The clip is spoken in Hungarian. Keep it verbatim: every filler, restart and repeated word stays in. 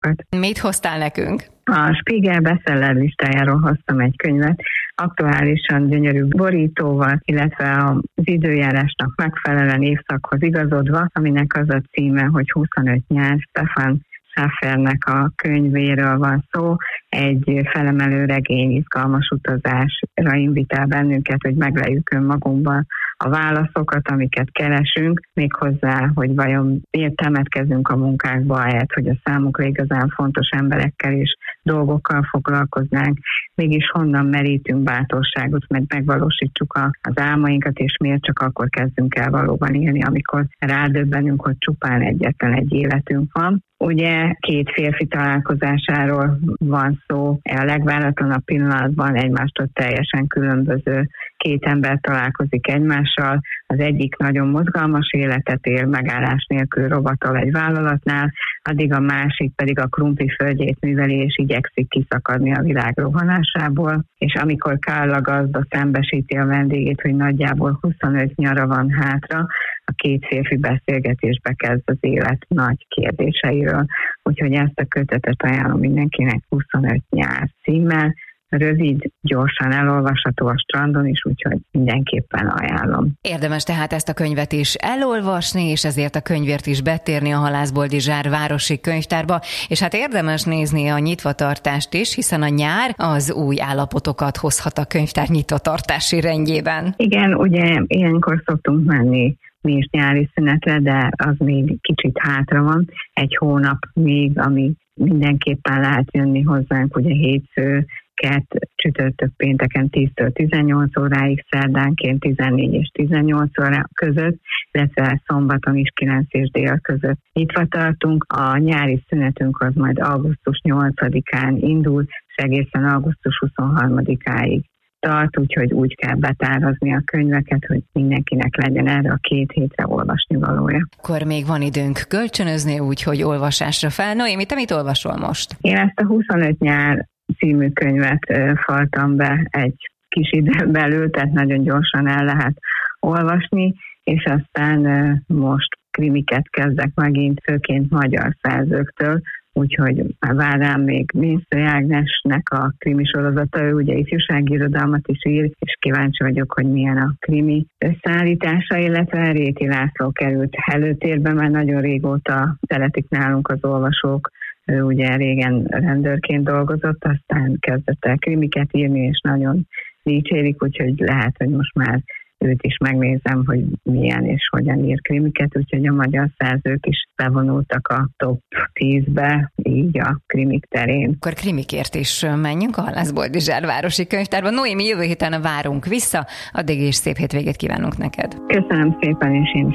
válaszokat. Mit hoztál nekünk? A Spiegel bestseller listájáról hoztam egy könyvet, aktuálisan gyönyörű borítóval, illetve az időjárásnak megfelelően évszakhoz igazodva, aminek az a címe, hogy huszonöt nyár, Stefan Schaffernek a könyvéről van szó, egy felemelő regény izgalmas utazásra invitál bennünket, hogy megleljük önmagunkban a válaszokat, amiket keresünk, méghozzá, hogy vajon miért temetkezünk a munkákba, ahelyett, hogy a számukra igazán fontos emberekkel és dolgokkal foglalkoznánk, mégis honnan merítünk bátorságot, mert megvalósítsuk a, az álmainkat, és miért csak akkor kezdünk el valóban élni, amikor rádöbbenünk, hogy csupán egyetlen egy életünk van. Ugye két férfi találkozásáról van szó, a legváratlanabb pillanatban egymástól teljesen különböző két ember találkozik egymással, az egyik nagyon mozgalmas életet él, megállás nélkül rovatol egy vállalatnál, addig a másik pedig a krumpli földjét műveli, és igyekszik kiszakadni a világ rohanásából, és amikor Karl a gazda szembesíti a vendégét, hogy nagyjából huszonöt nyara van hátra, a két férfi beszélgetésbe kezd az élet nagy kérdéseiről. Úgyhogy ezt a kötetet ajánlom mindenkinek, huszonöt nyár címmel. Rövid, gyorsan elolvasható a strandon is, úgyhogy mindenképpen ajánlom. Érdemes tehát ezt a könyvet is elolvasni, és ezért a könyvért is betérni a Halászboldizsár városi könyvtárba, és hát érdemes nézni a nyitvatartást is, hiszen a nyár az új állapotokat hozhat a könyvtár nyitvatartási rendjében. Igen, ugye ilyenkor szoktunk menni mi is nyári szünetre, de az még kicsit hátra van, egy hónap még, ami mindenképpen lehet jönni hozzánk, ugye hétfő, kett, csütörtök, pénteken tíztől tizennyolc óráig, szerdánként tizennégy és tizennyolc óra között, illetve szombaton is kilenc és dél között nyitva tartunk. A nyári szünetünk az majd augusztus nyolcadikán indul, és egészen augusztus huszonharmadikáig tart, úgyhogy úgy kell betárazni a könyveket, hogy mindenkinek legyen erre a két hétre olvasni valója. Akkor még van időnk kölcsönözni, úgyhogy olvasásra fel. Noémi, te mit olvasol most? Én ezt a huszonöt nyár című könyvet faltam be egy kis időn belül, tehát nagyon gyorsan el lehet olvasni, és aztán most krimiket kezdek megint, főként magyar szerzőktől, úgyhogy vár rám még Minsztői Ágnesnek a krimi sorozata, ő ugye ifjúsági irodalmat is ír, és kíváncsi vagyok, hogy milyen a krimi összeállítása, illetve Réti László került előtérbe, mert nagyon régóta szeretik nálunk az olvasók. Ő ugye régen rendőrként dolgozott, aztán kezdett el krimiket írni, és nagyon dicsérik, úgyhogy lehet, hogy most már őt is megnézem, hogy milyen és hogyan ír krimiket, úgyhogy a magyar szerzők is bevonultak a top tízbe, így a krimik terén. Akkor krimikért is menjünk a Halászboldizsár városi könyvtárba. Noémi, jövő héten várunk vissza, addig is szép hétvégét kívánunk neked. Köszönöm szépen, és én